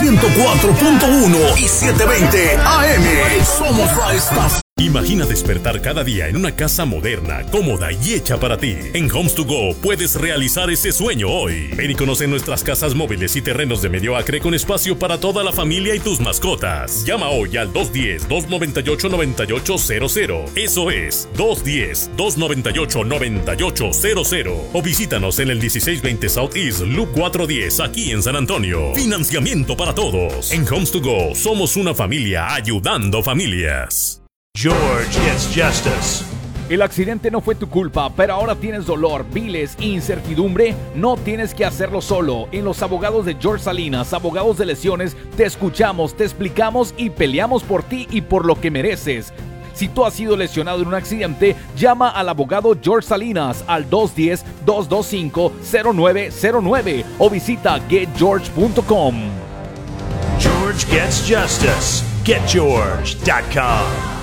104.1 y 720 AM. Somos la estación. Imagina despertar cada día en una casa moderna, cómoda y hecha para ti. En Homes to Go puedes realizar ese sueño hoy. Ven y conoce nuestras casas móviles y terrenos de medio acre con espacio para toda la familia y tus mascotas. Llama hoy al 210-298-9800. Eso es, 210-298-9800. O visítanos en el 1620 Southeast Loop 410 aquí en San Antonio. Financiamiento para todos. En Homes to Go somos una familia ayudando familias. George Gets Justice. El accidente no fue tu culpa, pero ahora tienes dolor, viles e incertidumbre. No tienes que hacerlo solo. En los abogados de George Salinas, abogados de lesiones, te escuchamos, te explicamos y peleamos por ti y por lo que mereces. Si tú has sido lesionado en un accidente, llama al abogado George Salinas al 210-225-0909 o visita getgeorge.com. George Gets Justice. GetGeorge.com.